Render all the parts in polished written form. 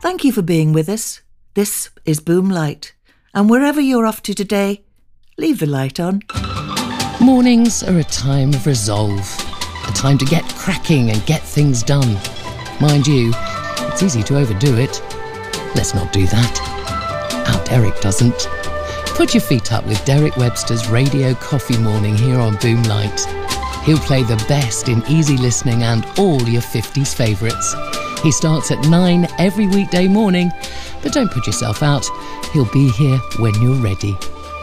Thank you for being with us. This is Boom Light. And wherever you're off to today, leave the light on. Mornings are a time of resolve, a time to get cracking and get things done. Mind you, it's easy to overdo it. Let's not do that. Our Derek doesn't. Put your feet up with Derek Webster's Radio Coffee Morning here on Boom Light. He'll play the best in easy listening and all your 50s favourites. He starts at 9 every weekday morning, but don't put yourself out. He'll be here when you're ready.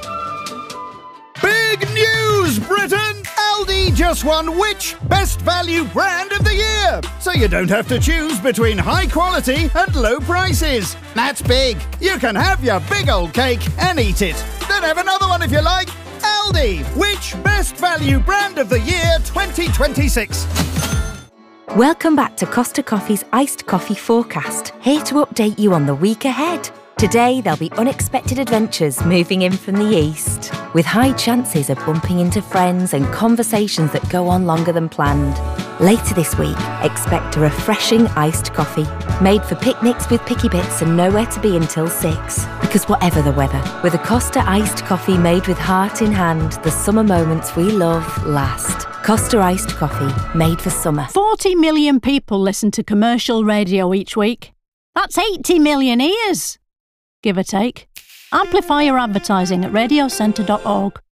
Big news, Britain! Aldi just won which Best Value Brand of the Year? So you don't have to choose between high quality and low prices. That's big. You can have your big old cake and eat it. Then have another one if you like. Aldi, which Best Value Brand of the Year 2026? Welcome back to Costa Coffee's Iced Coffee Forecast, here to update you on the week ahead. Today, there'll be unexpected adventures moving in from the east, with high chances of bumping into friends and conversations that go on longer than planned. Later this week, expect a refreshing iced coffee, made for picnics with picky bits and nowhere to be until 6. Because whatever the weather, with a Costa iced coffee made with heart in hand, the summer moments we love last. Costa iced coffee, made for summer. 40 million people listen to commercial radio each week. That's 80 million ears, give or take. Amplify your advertising at radiocentre.org.